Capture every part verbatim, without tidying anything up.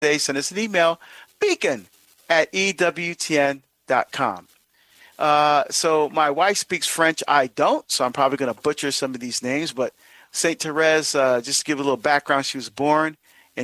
today, send us an email, beacon at E W T N dot com. Uh, so my wife speaks French. I don't, so I'm probably going to butcher some of these names. But Saint Therese, uh, just to give a little background, she was born in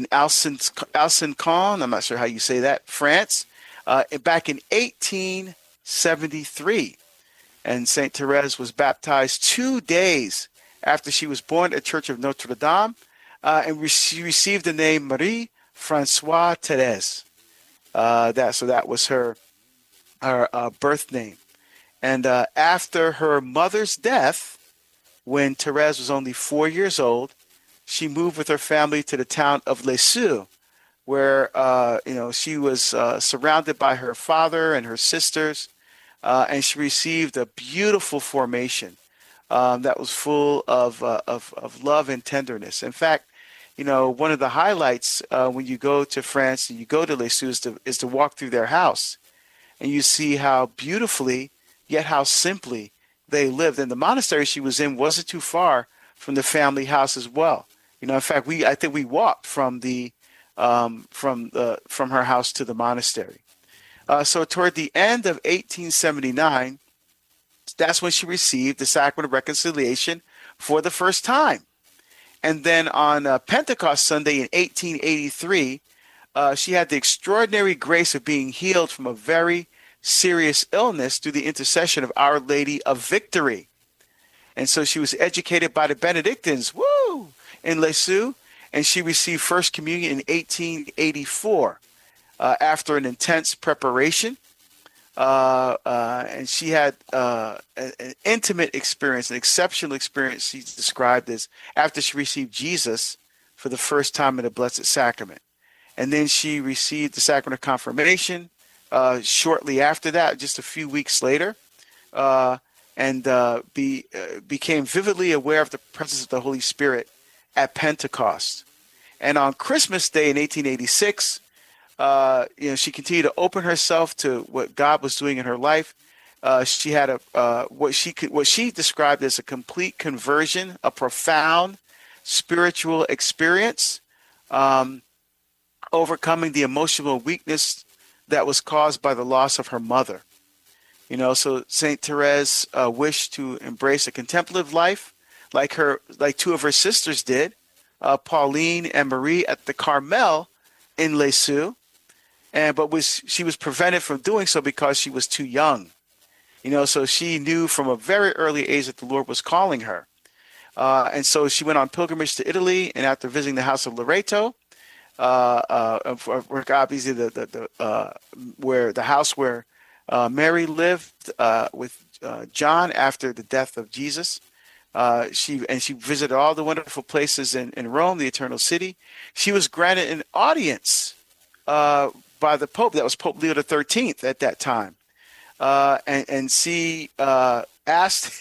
Alsancon, I'm not sure how you say that, France, uh, back in eighteen seventy-three. And Saint Therese was baptized two days after she was born at Church of Notre Dame, uh, and re- she received the name Marie Francois Therese. Uh, that so that was her her uh, birth name. And uh, after her mother's death, when Therese was only four years old, she moved with her family to the town of Lisieux, where uh, you know she was uh, surrounded by her father and her sisters, uh, and she received a beautiful formation um, that was full of, uh, of of love and tenderness. In fact, you know one of the highlights uh, when you go to France and you go to Lisieux is to, is to walk through their house, and you see how beautifully yet how simply they lived. And the monastery she was in wasn't too far from the family house as well. You know, in fact, we I think we walked from the um, from the from her house to the monastery. Uh, so toward the end of eighteen seventy-nine, that's when she received the sacrament of reconciliation for the first time. And then on uh, Pentecost Sunday in eighteen eighty-three, uh, she had the extraordinary grace of being healed from a very serious illness through the intercession of Our Lady of Victory. And so she was educated by the Benedictines, woo, in Lisieux, and she received First Communion in eighteen eighty-four uh, after an intense preparation. Uh, uh, and she had uh, an, an intimate experience, an exceptional experience she's described as after she received Jesus for the first time in the Blessed Sacrament. And then she received the sacrament of confirmation uh, shortly after that, just a few weeks later, uh, and uh, be, uh, became vividly aware of the presence of the Holy Spirit at Pentecost. And on Christmas Day in eighteen eighty-six, uh, you know, she continued to open herself to what God was doing in her life. Uh, she had a uh, what she could, what she described as a complete conversion, a profound spiritual experience, um, overcoming the emotional weakness that was caused by the loss of her mother. You know, so Saint Therese uh, wished to embrace a contemplative life, like her, like two of her sisters did, uh, Pauline and Marie at the Carmel in Lisieux, and but was she was prevented from doing so because she was too young. You know, so she knew from a very early age that the Lord was calling her, uh, and so she went on pilgrimage to Italy. And after visiting the house of Loreto, uh, uh, for, for obviously the the, the uh, where the house where uh, Mary lived uh, with uh, John after the death of Jesus. Uh, she and she visited all the wonderful places in, in Rome, the Eternal City. She was granted an audience uh, by the Pope. That was Pope Leo the thirteenth at that time. Uh, and, and she uh, asked,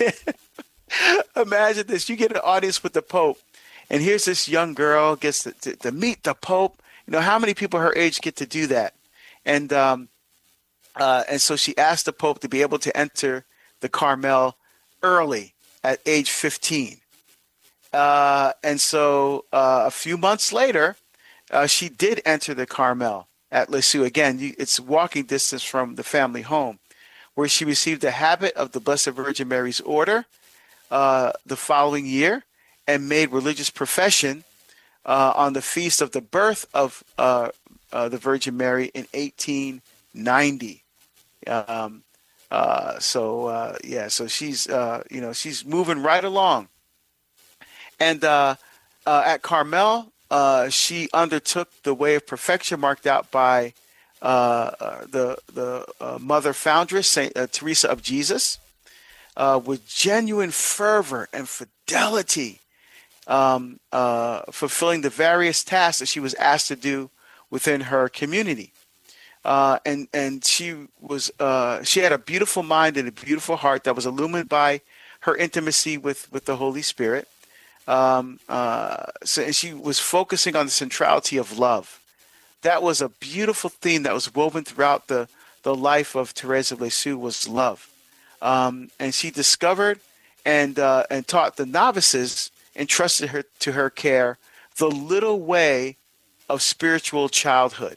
imagine this, you get an audience with the Pope, and here's this young girl gets to, to, to meet the Pope. You know, how many people her age get to do that? And, um, uh, and so she asked the Pope to be able to enter the Carmel early, at age fifteen. Uh, and so uh, a few months later, uh, she did enter the Carmel at Lisieux. Again, you, it's walking distance from the family home, where she received the habit of the Blessed Virgin Mary's order uh, the following year and made religious profession uh, on the feast of the birth of uh, uh, the Virgin Mary in eighteen ninety. Um, Uh, so uh, yeah, so she's uh, you know she's moving right along, and uh, uh, at Carmel, uh, she undertook the way of perfection marked out by uh, uh, the the uh, mother foundress Saint uh, Teresa of Jesus, uh, with genuine fervor and fidelity, um, uh, fulfilling the various tasks that she was asked to do within her community. Uh, and and she was uh, she had a beautiful mind and a beautiful heart that was illumined by her intimacy with, with the Holy Spirit. Um, uh, so and she was focusing on the centrality of love. That was a beautiful theme that was woven throughout the, the life of Thérèse of Lisieux, was love. Um, and she discovered and uh, and taught the novices entrusted her to her care the little way of spiritual childhood.